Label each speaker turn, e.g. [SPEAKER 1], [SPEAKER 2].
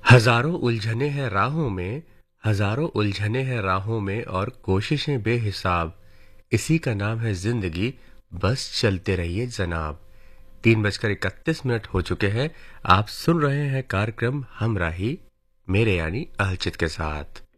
[SPEAKER 1] हजारों उलझने हैं राहों में, हजारों उलझने हैं राहों में और कोशिशें बेहिसाब। इसी का नाम है जिंदगी, बस चलते रहिए जनाब। 3:31 हो चुके हैं। आप सुन रहे हैं कार्यक्रम हमराही, मेरे यानी अलचित के साथ।